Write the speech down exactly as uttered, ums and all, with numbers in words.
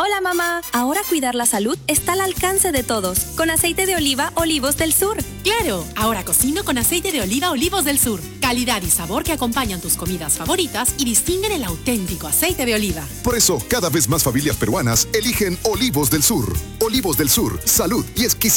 Hola mamá, ahora cuidar la salud está al alcance de todos, con aceite de oliva Olivos del Sur. ¡Claro! Ahora cocino con aceite de oliva Olivos del Sur. Calidad y sabor que acompañan tus comidas favoritas y distinguen el auténtico aceite de oliva. Por eso, cada vez más familias peruanas eligen Olivos del Sur. Olivos del Sur, salud y exquisitez.